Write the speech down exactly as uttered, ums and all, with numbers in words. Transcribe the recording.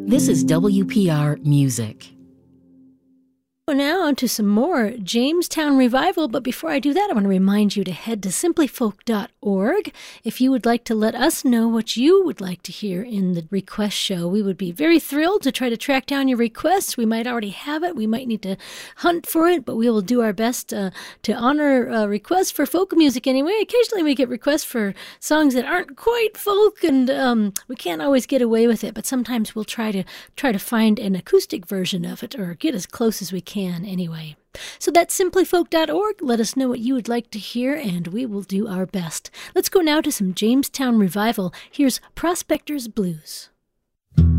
This is W P R Music. Now on to some more Jamestown Revival, but before I do that, I want to remind you to head to simply folk dot org. If you would like to let us know what you would like to hear in the request show, we would be very thrilled to try to track down your requests. We might already have it. We might need to hunt for it, but we will do our best uh, to honor uh, requests for folk music anyway. Occasionally we get requests for songs that aren't quite folk, and um, we can't always get away with it, but sometimes we'll try to try to find an acoustic version of it or get as close as we can. Anyway. So that's simply folk dot org. Let us know what you would like to hear, and we will do our best. Let's go now to some Jamestown Revival. Here's Prospector's Blues.